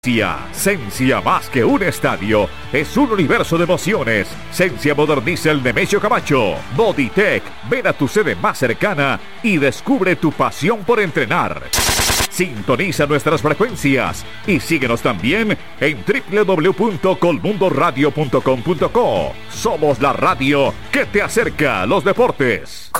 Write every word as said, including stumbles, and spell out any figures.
Sensia, más que un estadio, es un universo de emociones. Sensia moderniza el Nemesio Camacho. Bodytech, ven a tu sede más cercana y descubre tu pasión por entrenar. Sintoniza nuestras frecuencias y síguenos también en doble u doble u doble u punto colmundo radio punto com punto co. Somos la radio que te acerca a los deportes.